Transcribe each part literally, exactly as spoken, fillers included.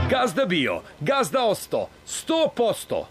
Gazda bio, gazda osto, sto posto.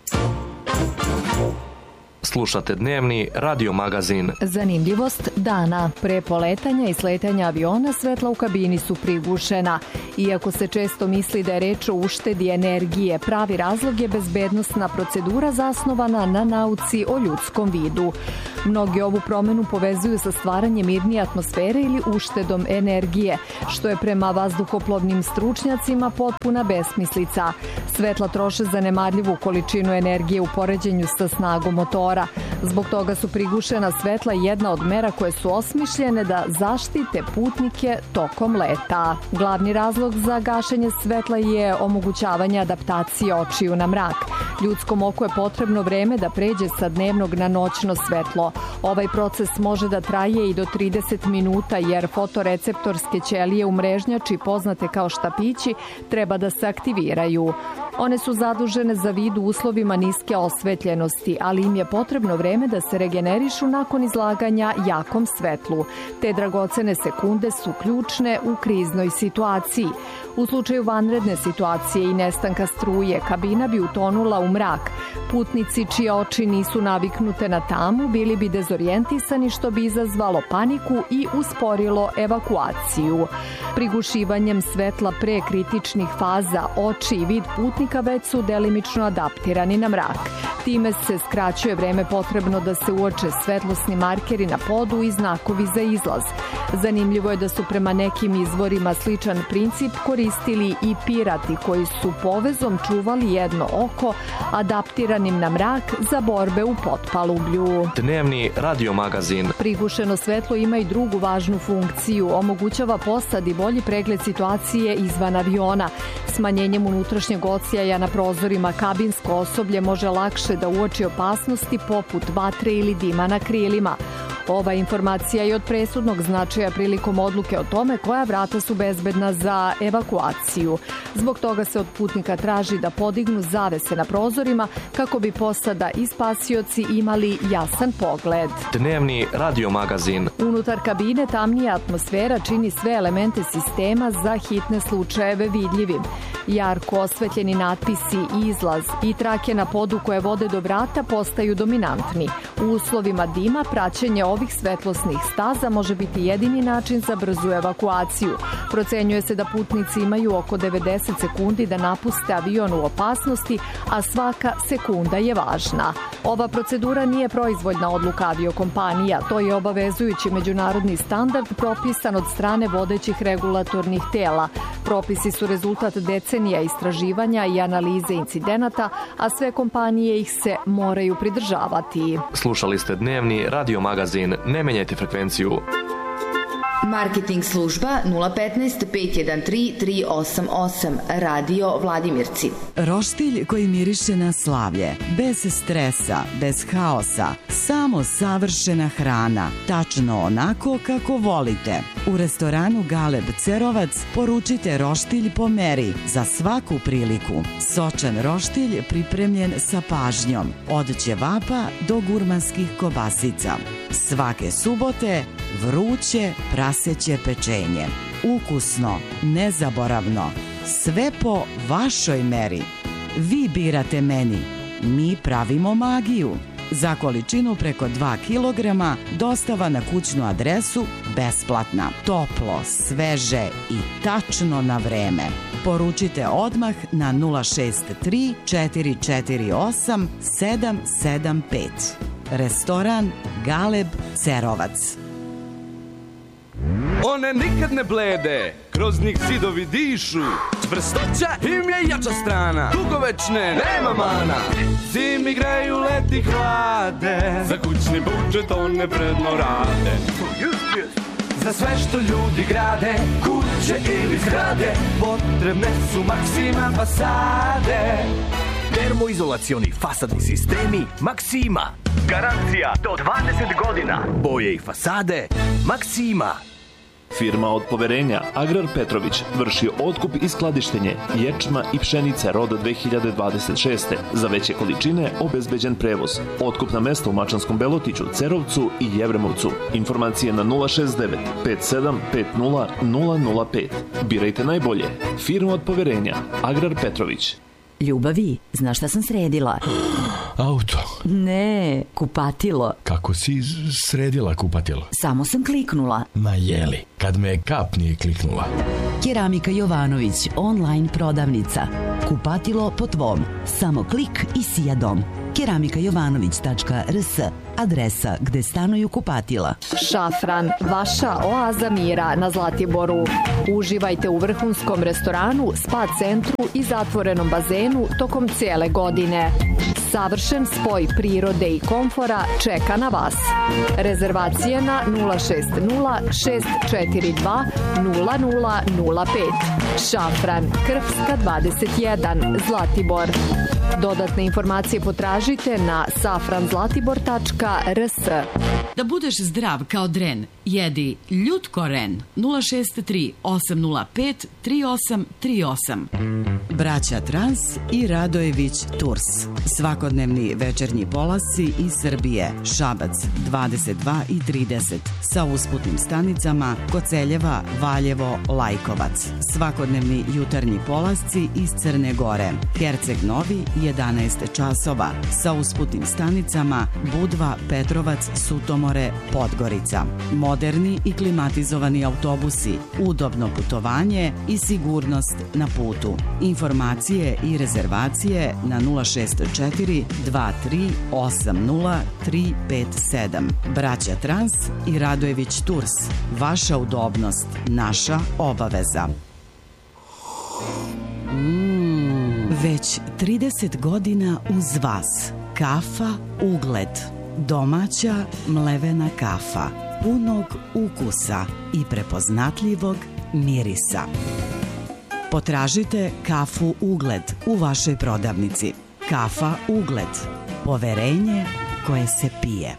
Slušate dnevni radio magazin. Zanimljivost dana. Pre poletanja i sletanja aviona svetla u kabini su prigušena. Iako se često misli da je reč o uštedi energije, pravi razlog je bezbednosna procedura zasnovana na nauci o ljudskom vidu. Mnogi ovu promenu povezuju sa stvaranjem mirnije atmosfere ili uštedom energije, što je prema vazduhoplovnim stručnjacima potpuna besmislica. Svetla troše zanemarljivu količinu energije u poređenju sa snagom motora. Zbog toga su prigušena svetla jedna od mera koje su osmišljene da zaštite putnike tokom leta. Glavni razlog za gašenje svetla je omogućavanje adaptacije očiju na mrak. Ljudskom oku je potrebno vreme da pređe sa dnevnog na noćno svetlo. Ovaj proces može da traje i do trideset minuta jer fotoreceptorske ćelije u mrežnjači, poznate kao štapići, treba da se aktiviraju. One su zadužene za vid u uslovima niske osvetljenosti, ali im je potrebno vreme da se regenerišu nakon izlaganja jakom svetlu. Te dragocene sekunde su ključne u kriznoj situaciji. U slučaju vanredne situacije i nestanka struje, kabina bi utonula u mrak. Putnici čije oči nisu naviknute na tamu bili bi dezorijentisani, što bi izazvalo paniku i usporilo evakuaciju. Prigušivanjem svetla pre kritičnih faza oči i vid putnika već su delimično adaptirani na mrak. Time se skraćuje vreme potrebno da se uoče svetlosni markeri na podu i znakovi za izlaz. Zanimljivo je da su prema nekim izvorima sličan princip koristili i pirati koji su povezom čuvali jedno oko adaptiranim na mrak za borbe u potpalublju. Dnevni radio magazin. Prigušeno svetlo ima i drugu važnu funkciju. Omogućava posadi bolji pregled situacije izvan aviona. Smanjenjem unutrašnjeg odsjaja na prozorima kabinsko osoblje može lakše da uoči opasnosti poput vatre ili dima na krilima. Ova informacija je od presudnog značaja prilikom odluke o tome koja vrata su bezbedna za evakuaciju. Zbog toga se od putnika traži da podignu zavese na prozorima kako bi posada i spasioci imali jasan pogled. Dnevni radio magazin. Unutar kabine tamnija atmosfera čini sve elemente sistema za hitne slučajeve vidljivim. Jarko osvetljeni natpisi, izlaz i trake na podu koje vode do vrata postaju dominantni. U uslovima dima praćenje ovih svetlosnih staza može biti jedini način za brzu evakuaciju. Procenjuje se da putnici imaju oko devedeset sekundi da napuste avion u opasnosti, a svaka sekunda je važna. Ova procedura nije proizvoljna odluka aviokompanija, to je obavezujući međunarodni standard propisan od strane vodećih regulatornih tela. Propisi su rezultat decenija istraživanja i analize incidenata, a sve kompanije ih se moraju pridržavati. Slušali ste dnevni radio magazin. Ne menjajte frekvenciju. Marketing služba nula petnaest pet jedan tri tri osam osam. Radio Vladimirci. Roštilj koji miriše na slavlje. Bez stresa, bez haosa. Samo savršena hrana. Tačno onako kako volite. U restoranu Galeb Cerovac poručite roštilj po meri za svaku priliku. Sočan roštilj pripremljen sa pažnjom. Od ćevapa do gurmanskih kobasica. Svake subote vruće praseće pečenje. Ukusno, nezaboravno. Sve po vašoj meri. Vi birate meni. Mi pravimo magiju. Za količinu preko dva kilograma dostava na kućnu adresu besplatna. Toplo, sveže i tačno na vreme. Poručite odmah na nula šest tri četiri četiri osam sedam sedam pet. Restoran Galeb Cerovac. One nikad ne blede, kroz njih zidovi dišu. Čvrstoća im je jača strana, dugovečne nema mana. Zimi greju, leti hlade, za kućni budžet one predno rade. Za sve što ljudi grade, kuće ili zgrade, potrebne su Maksima fasade. Termoizolacioni fasadni sistemi Maksima. Garancija do dvadeset godina. Boje i fasade Maksima. Firma od poverenja Agrar Petrović vrši otkup i skladištenje ječma i pšenice roda dve hiljade dvadeset šeste. Za veće količine obezbeđen prevoz. Otkupna mesta u Mačanskom Belotiću, Cerovcu i Jevremovcu. Informacije na nula šest devet pet sedam pet nula nula nula pet. Birajte najbolje. Firma od poverenja Agrar Petrović. Ljubavi, znaš šta sam sredila? Auto. Ne, kupatilo. Kako si sredila kupatilo? Samo sam kliknula. Ma jeli, kad me kap nije kliknula. Keramika Jovanović, online prodavnica. Kupatilo po tvom. Samo klik i sija dom. keramika jovanović tačka r s, adresa gde stanuju kupatila. Šafran, vaša oaza mira na Zlatiboru. Uživajte u vrhunskom restoranu, spa centru i zatvorenom bazenu tokom cijele godine. Savršen spoj prirode i komfora čeka na vas. Rezervacije na nula šest nula šest četiri dva nula nula nula pet. Šafran, Krfska dvadeset jedan, Zlatibor. Dodatne informacije potražite na safran zlatibor tačka r s. Da budeš zdrav kao dren, jedi Ljutkoren nula šest tri osam nula pet tri osam tri osam. Braća Trans i Radojević Tours. Svakodnevni večernji polasci iz Srbije. Šabac dvadeset dva i trideset sa usputnim stanicama Koceljeva, Valjevo, Lajkovac. Svakodnevni jutarnji polasci iz Crne Gore. Herceg Novi jedanaest časova sa usputnim stanicama Budva, Petrovac, Sutomore, Podgorica. Moderni i klimatizovani autobusi, udobno putovanje i sigurnost na putu. Informacije i rezervacije na nula šest četiri dva tri osam nula tri pet sedam. Braća Trans i Radojević Tours. Vaša udobnost, naša obaveza. Mm, već trideset godina uz vas. Kafa Ugled. Domaća mlevena kafa. Punog ukusa i prepoznatljivog mirisa. Potražite kafu Ugled u vašoj prodavnici. Kafa Ugled. Poverenje koje se pije.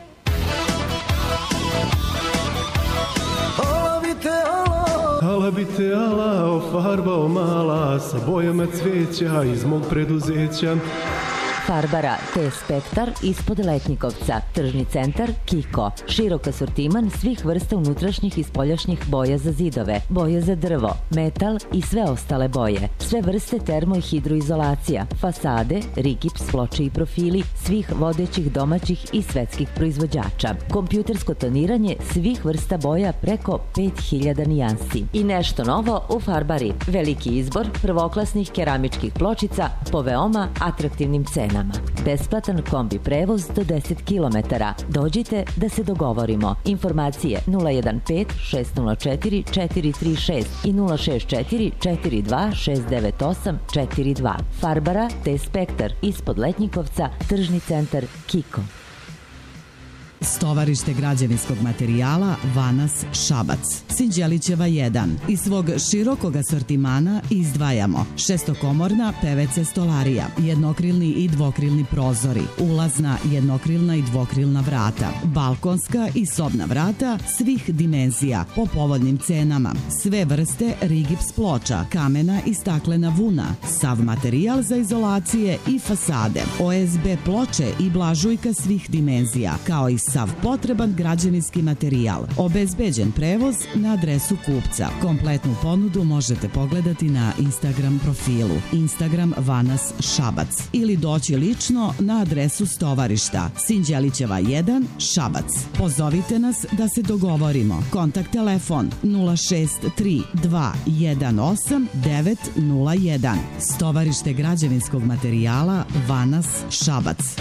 Ala bi te ala ofarbao mala sa bojama cveća iz mog preduzeća. Farbara T-Spektar ispod Letnjikovca, tržni centar Kiko, širok asortiman svih vrsta unutrašnjih i spoljašnjih boja za zidove, boja za drvo, metal i sve ostale boje, sve vrste termo i hidroizolacija, fasade, rigips, ploče i profili svih vodećih domaćih i svetskih proizvođača, kompjutersko toniranje svih vrsta boja preko pet hiljada nijansi. I nešto novo u Farbari, veliki izbor prvoklasnih keramičkih pločica po veoma atraktivnim cenama. Besplatan kombi prevoz do deset kilometara. Dođite da se dogovorimo. Informacije nula jedan pet šest nula četiri četiri tri šest i nula šest četiri četiri dva šest devet osam četiri dva. Farbara T-Spektar ispod Letnjikovca, tržni centar Kiko. Stovarište građevinskog materijala Vanas Šabac. Sinđelićeva jedan. Iz svog širokog asortimana izdvajamo šestokomorna P V C stolarija, jednokrilni i dvokrilni prozori, ulazna jednokrilna i dvokrilna vrata, balkonska i sobna vrata svih dimenzija po povoljnim cenama, sve vrste rigips ploča, kamena i staklena vuna, sav materijal za izolacije i fasade, O S B ploče i blažujka svih dimenzija, kao i sav potreban građevinski materijal. Obezbeđen prevoz na adresu kupca. Kompletnu ponudu možete pogledati na Instagram profilu Instagram Vanas Šabac ili doći lično na adresu stovarišta Sinđelićeva jedan Šabac. Pozovite nas da se dogovorimo. Kontakt telefon nula šest tri dva jedan osam devet nula jedan. Stovarište građevinskog materijala Vanas Šabac.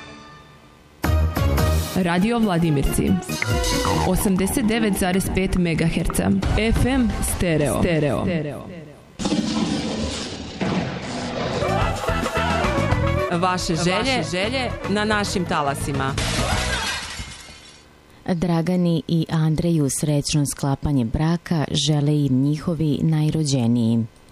Radio Vladimirci osamdeset devet zarez pet megaherca F M stereo. stereo. Vaše želje, Vaše želje na našim talasima. Dragani i Andreju srećno sklapanje braka žele im njihovi najrođeniji.